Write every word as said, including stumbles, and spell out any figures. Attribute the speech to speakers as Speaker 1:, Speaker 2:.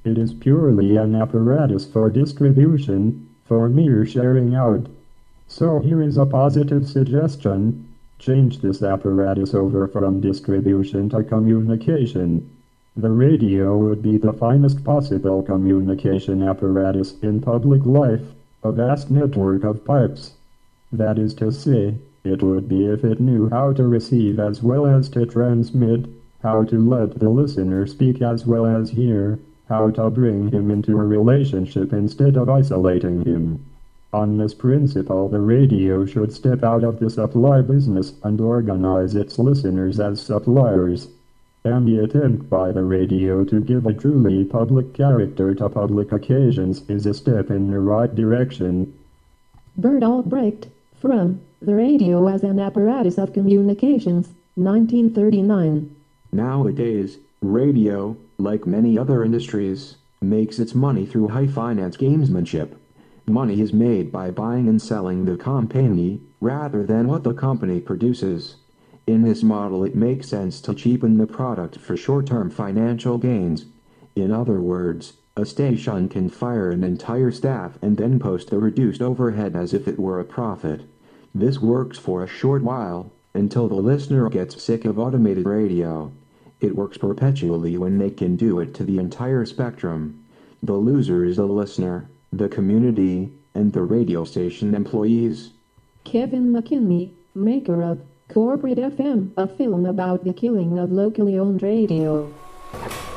Speaker 1: It is purely an apparatus for distribution, for mere sharing out. So here is a positive suggestion. Change this apparatus over from distribution to communication. The radio would be the finest possible communication apparatus in public life, a vast network of pipes. That is to say, it would be if it knew how to receive as well as to transmit, how to let the listener speak as well as hear, how to bring him into a relationship instead of isolating him. On this principle, the radio should step out of the supply business and organize its listeners as suppliers. Any attempt by the radio to give a truly public character to public occasions is a step in the right direction.
Speaker 2: Bertolt Brecht, from The Radio as an Apparatus of Communications, nineteen thirty-nine.
Speaker 3: Nowadays, radio, like many other industries, makes its money through high finance gamesmanship. Money is made by buying and selling the company, rather than what the company produces. In this model, it makes sense to cheapen the product for short-term financial gains. In other words, a station can fire an entire staff and then post the reduced overhead as if it were a profit. This works for a short while, until the listener gets sick of automated radio. It works perpetually when they can do it to the entire spectrum. The loser is the listener, the community, and the radio station employees.
Speaker 2: Kevin McKinney, maker of Corporate F M, a film about the killing of locally owned radio.